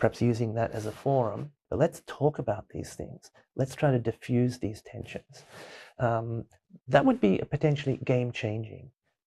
perhaps using that as a forum. But let's talk about these things. Let's try to diffuse these tensions. That would be a potentially game-changing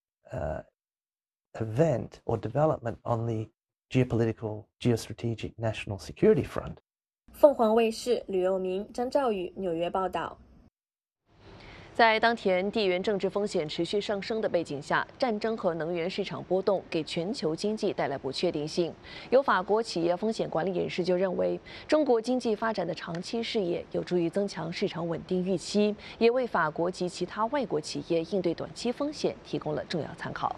event or development on the geopolitical, geostrategic, national security front. 凤凰卫视吕佑明、张兆宇纽约报道。 在当前地缘政治风险持续上升的背景下，战争和能源市场波动给全球经济带来不确定性。有法国企业风险管理人士就认为，中国经济发展的长期视野有助于增强市场稳定预期，也为法国及其他外国企业应对短期风险提供了重要参考。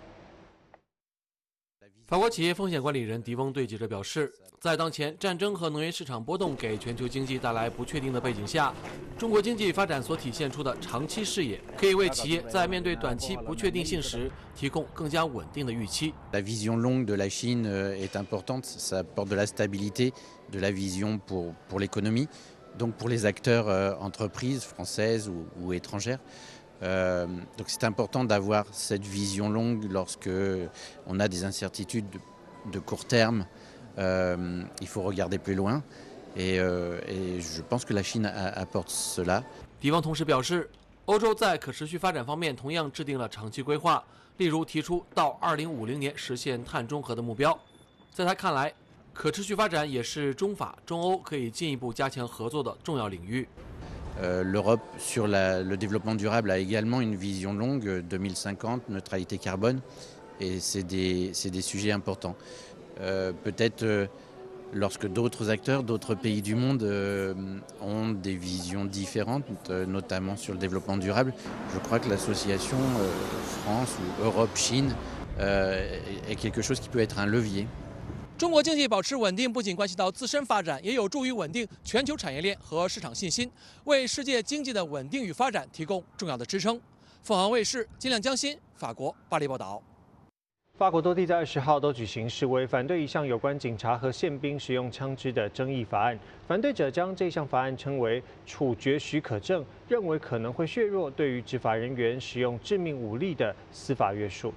法国企业风险管理人迪翁对记者表示，在当前战争和能源市场波动给全球经济带来不确定的背景下，中国经济发展所体现出的长期视野，可以为企业在面对短期不确定性时提供更加稳定的预期。 La vision longue de la Chine est importante, ça apporte de la stabilité, de la vision pour l'économie, donc pour les acteurs entreprises françaises ou étrangères. Donc c'est important d'avoir cette vision longue lorsque on a des incertitudes de court terme. Il faut regarder plus loin et je pense que la Chine apporte cela. 迪翁同时表示，欧洲在可持续发展方面同样制定了长期规划，例如提出到2050年实现碳中和的目标。在他看来，可持续发展也是中法、中欧可以进一步加强合作的重要领域。 L'Europe sur le développement durable a également une vision longue, 2050, neutralité carbone, et c'est des sujets importants. Peut-être lorsque d'autres acteurs, d'autres pays du monde ont des visions différentes, notamment sur le développement durable, je crois que l'association France ou Europe-Chine est quelque chose qui peut être un levier. 中国经济保持稳定，不仅关系到自身发展，也有助于稳定全球产业链和市场信心，为世界经济的稳定与发展提供重要的支撑。凤凰卫视金亮江欣，法国巴黎报道。 法国多地在20号都举行示威，反对一项有关警察和宪兵使用枪支的争议法案。反对者将这项法案称为处决许可证，认为可能会削弱对于执法人员使用致命武力的司法约束。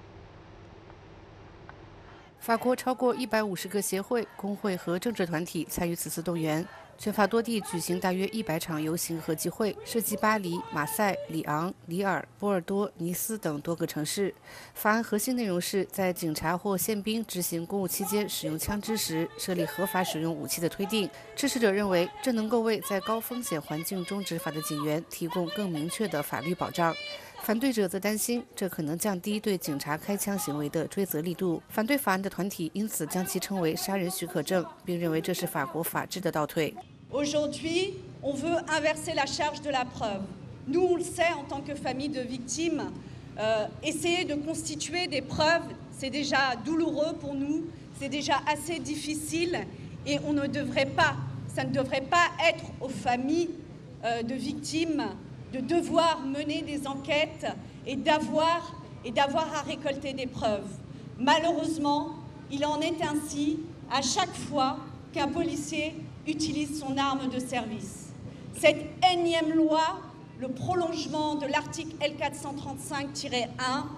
法国超过150个协会、工会和政治团体参与此次动员，全法多地举行大约100场游行和集会，涉及巴黎、马赛、里昂、里尔、波尔多、尼斯等多个城市。法案核心内容是在警察或宪兵执行公务期间使用枪支时，设立合法使用武器的推定。支持者认为，这能够为在高风险环境中执法的警员提供更明确的法律保障。反对者则担心，这可能降低对警察开枪行为的追责力度。反对法案的团体因此将其称为杀人许可证，并认为这是法国法治的倒退。 Aujourd'hui, on veut inverser la charge de la preuve. Nous, on le sait, en tant que famille de victimes, essayer de constituer des preuves, c'est déjà douloureux pour nous, c'est déjà assez difficile, et on ne devrait pas, ça ne devrait pas être aux familles de victimes de devoir mener des enquêtes et d'avoir à récolter des preuves. Malheureusement, il en est ainsi à chaque fois qu'un policier utilise son arme de service. Cette énième loi, le prolongement de l'article L435-1,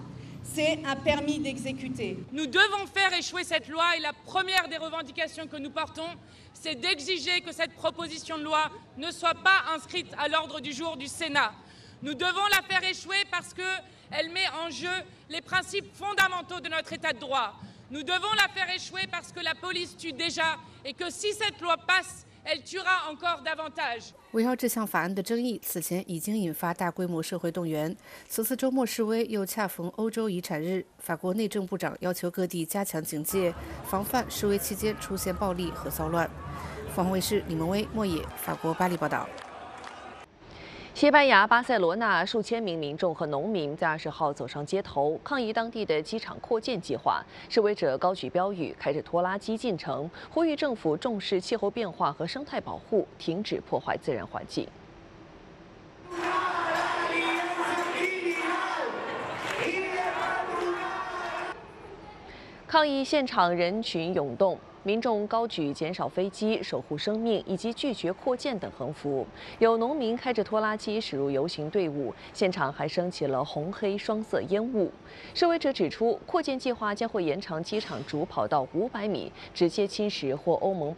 c'est un permis d'exécuter. Nous devons faire échouer cette loi et la première des revendications que nous portons, c'est d'exiger que cette proposition de loi ne soit pas inscrite à l'ordre du jour du Sénat. Nous devons la faire échouer parce qu'elle met en jeu les principes fondamentaux de notre État de droit. Nous devons la faire échouer parce que la police tue déjà et que si cette loi passe, elle tuera encore davantage. 围绕这项法案的争议，此前已经引发大规模社会动员。此次周末示威又恰逢欧洲遗产日，法国内政部长要求各地加强警戒，防范示威期间出现暴力和骚乱。凤凰卫视李萌威、莫野，法国巴黎报道。 西班牙巴塞罗那数千名民众和农民在20号走上街头，抗议当地的机场扩建计划。示威者高举标语，开着拖拉机进城，呼吁政府重视气候变化和生态保护，停止破坏自然环境。抗议现场人群涌动。民众高举减少飞机、守护生命以及拒绝扩建等横幅，有农民开着拖拉机驶入游行队伍，现场还升起了红黑双色烟雾。示威者指出，扩建计划将会延长机场主跑道500米，直接侵蚀或欧盟